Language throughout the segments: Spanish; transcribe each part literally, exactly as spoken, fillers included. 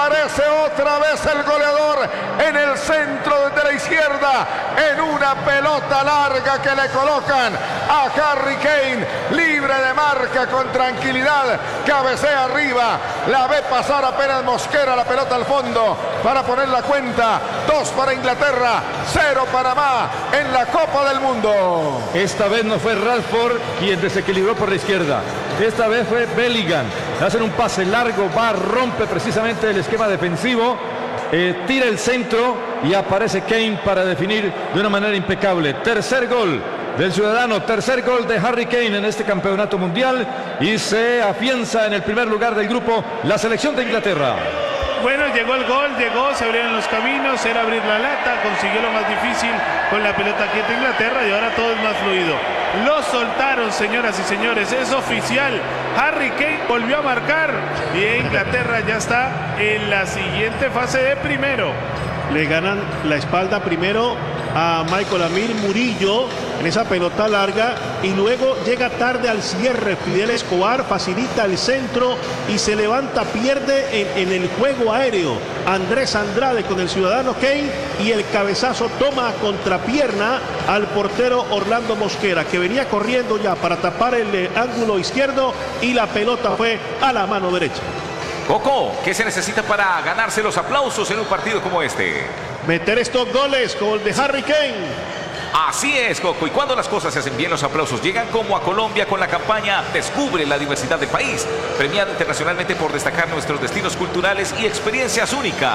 Aparece otra vez el goleador en el centro de la izquierda, en una pelota larga que le colocan a Harry Kane, libre de marca con tranquilidad, cabecea arriba, la ve pasar apenas Mosquera, la pelota al fondo para poner la cuenta. Dos para Inglaterra, cero Panamá en la Copa del Mundo. Esta vez no fue Rashford quien desequilibró por la izquierda, esta vez fue Bellingham. Hacen un pase largo, va, rompe precisamente el esquema defensivo, eh, tira el centro y aparece Kane para definir de una manera impecable. Tercer gol del ciudadano, tercer gol de Harry Kane en este campeonato mundial y se afianza en el primer lugar del grupo la selección de Inglaterra. Bueno, llegó el gol, llegó, se abrieron los caminos, era abrir la lata, consiguió lo más difícil con la pelota quieta Inglaterra y ahora todo es más fluido. Lo soltaron, señoras y señores, es oficial. Harry Kane volvió a marcar y Inglaterra ya está en la siguiente fase de primero. Le ganan la espalda primero a Michael Amir Murillo en esa pelota larga y luego llega tarde al cierre. Fidel Escobar facilita el centro y se levanta, pierde en, en el juego aéreo Andrés Andrade con el ciudadano Kane y el cabezazo toma a contrapierna al portero Orlando Mosquera, que venía corriendo ya para tapar el eh, ángulo izquierdo y la pelota fue a la mano derecha. Coco, ¿qué se necesita para ganarse los aplausos en un partido como este? Meter estos goles como el de Harry Kane. Así es, Coco. Y cuando las cosas se hacen bien, los aplausos llegan, como a Colombia con la campaña Descubre la diversidad del país, premiado internacionalmente por destacar nuestros destinos culturales y experiencias únicas.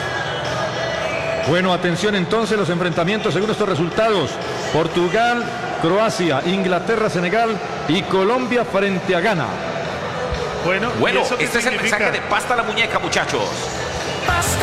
Bueno, atención entonces, los enfrentamientos según estos resultados: Portugal, Croacia, Inglaterra, Senegal y Colombia frente a Ghana. Bueno, Bueno, ¿y eso qué este es el significa? mensaje de pasta a la muñeca, muchachos.